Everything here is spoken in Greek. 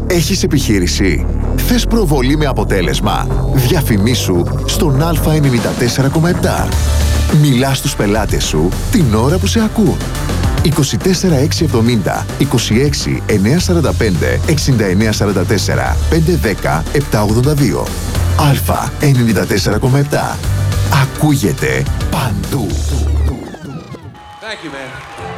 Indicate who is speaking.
Speaker 1: Έχεις επιχείρηση? Θες προβολή με αποτέλεσμα? Διαφημίσου στον Α94,7. Μιλάς στους πελάτες σου την ώρα που σε ακούν. 24670 26 945 6944 510 782. Α94,7. Ακούγεται παντού.
Speaker 2: Thank you, man.